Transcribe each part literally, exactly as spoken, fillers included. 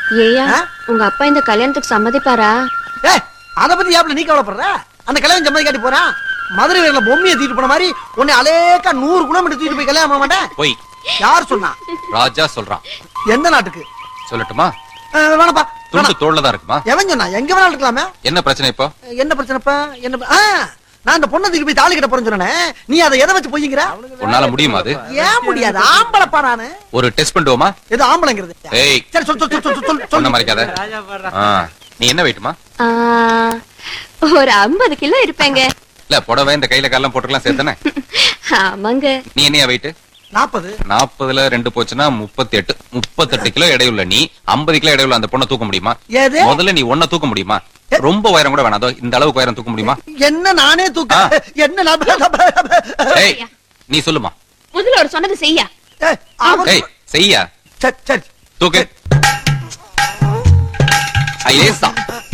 ஏயா உங்க அப்பா இந்த கல்யாணத்துக்கு சம்மதிப்பாரா? ஏய் அத பத்தி யாப்ல நீ கவலைப்படுற? அந்த கல்யாணம் சம்மதி காட்டி போறான். மதுரை வேல பொம்மையை தூக்கிட்டு போன மாதிரி உன்னை அலேக்கா நூறு கிலோமீட்டர் தூக்கிட்டு போய் கல்யாணம் பண்ண மாட்டேன். போய் யார் சொன்னா? ராஜா சொல்றான். எந்த நாட்டுக்கு சொல்லட்டுமா? வேணப்பா, துண்டு தோல்ல தான் இருக்குமா? எவன் சொன்னா? எங்க வேணாலும் இருக்கலாமே. என்ன பிரச்சனை இப்போ? என்ன பிரச்சனைப்பா? என்ன? நான் இந்த பொண்ணை தூக்கி போய் தாலி கட்ட போறேன்னு சொன்னேனே, நீ அதை எதை வச்சு போய்ங்கிற? உன்னால முடியுமா அது? ஏன் முடியாது? ஆம்பளப்பா நானு. ஒரு டெஸ்ட் பண்ணுவோமா? ஏதோ ஆம்பளைங்கிறது. ஏய் சரி சொல் சொல் சொல் சொல் சொல். சொன்ன மறைக்காத. நீ என்ன வெயிட்டுமா? ஒரு ஐம்பது கிலோ இருப்பேங்க. இல்ல புடவை இந்த கையில காலம் போட்டுக்கலாம் சேர்த்தானே? ஆமாங்க. நீ என்னையா வெயிட்டு? நாற்பது. நாற்பதுல ரெண்டு போச்சுன்னா முப்பத்தி எட்டு. முப்பத்தெட்டு கிலோ எடையுள்ள நீ ஐம்பது கிலோ எடையுள்ள அந்த பொண்ணை தூக்க முடியுமா? முதல்ல நீ ஒன்ன தூக்க முடியுமா? ரொம்ப உயரம் கூட வேணாதோ, இந்த அளவுக்கு உயரம் தூக்க முடியுமா? என்ன நானே தூக்க? என்ன நீ சொல்லுமா? முதல்ல ஒரு சொன்னது செய்யா. ஏய் செய்யா. சரி சரி தூக்கு. ஐயேசா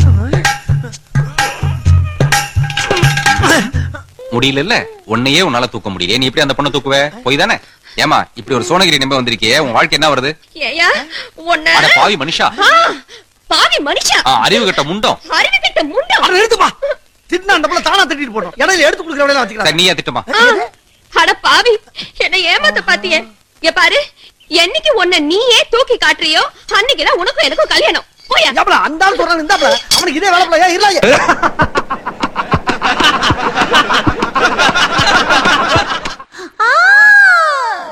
முடியல. உன்னையே உன்னால தூக்க முடியல. நீ எப்படி அந்த பொண்ணை தூக்குவ? போய் தானே? ஏமா இப்படி ஒரு சோனகிரி நம்ப வந்திருக்கியே, உன் வாழ்க்கை என்ன வருது? ஏயா உன்ன அட பாவி மனுஷா. பாவி மனுஷா. அறிவு கட்ட முண்டம். அறிவு கட்ட முண்டம். அட எடுத்துமா. திட்னா அந்த பொண்ண தானா திட்டிட்டு போறோம். இடையில எடுத்து குடுக்குற வேலைய வச்சுக்கற. சரி நீயே திட்டுமா. அட பாவி, என்ன ஏமாத்த பாத்தியே. ஏ பாரு, என்னைக்கு உன்னை நீயே தூக்கி காட்றியோ அன்னைக்கு தான் உனக்கும் எனக்கும் கல்யாணம். போயா. ஏப்ல அந்த ஆள் சொல்றான் இந்தாப்ல. அவனுக்கு இதே வேலைப்ல. ஏன் இல்ல.